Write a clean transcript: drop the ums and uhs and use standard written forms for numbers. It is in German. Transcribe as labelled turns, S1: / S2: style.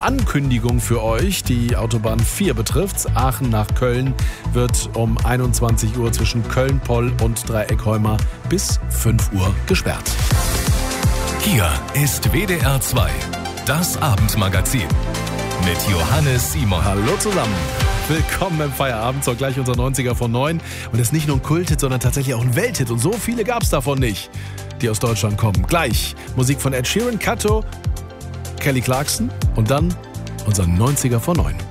S1: Ankündigung für euch. Die Autobahn 4 betrifft's. Aachen nach Köln wird um 21 Uhr zwischen Köln-Poll und Dreieck-Heuma bis 5 Uhr gesperrt.
S2: Hier ist WDR 2, das Abendmagazin mit Johannes Simon.
S1: Hallo zusammen. Willkommen im Feierabend, so gleich unser 90er von 9. Und das ist nicht nur ein Kulthit, sondern tatsächlich auch ein Welthit. Und so viele gab es davon nicht, die aus Deutschland kommen. Gleich Musik von Ed Sheeran, Kato, Kelly Clarkson und dann unser 90er von 9.